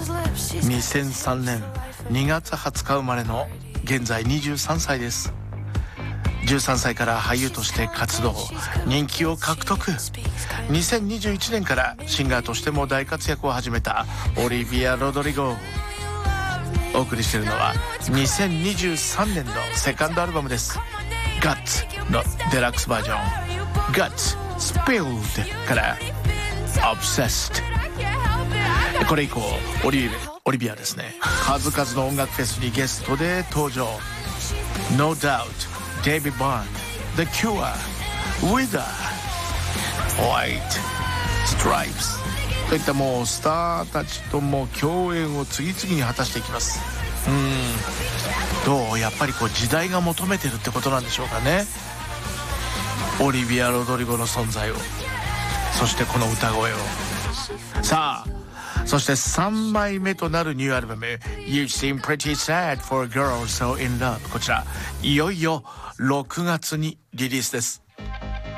2003年2月20日生まれの現在23歳です。13歳から俳優として活動、人気を獲得。2021年からシンガーとしても大活躍を始めたオリビア・ロドリゴ。お送りしているのは2023年のセカンドアルバムです。 Guts のデラックスバージョン Guts Spilled から Obsessed。 これ以降オリビアですね、数々の音楽フェスにゲストで登場。 No Doubt、 David Byrne、 The Cure、 Wither、 White Stripes といったもうスターたちとも共演を次々に果たしていきます。どうやっぱりこう時代が求めてるってことなんでしょうかね、オリビア・ロドリゴの存在を、そしてこの歌声を。さあそして3枚目となるニューアルバム You Seem Pretty Sad for a Girl So In Love、 こちらいよいよ6月にリリースです。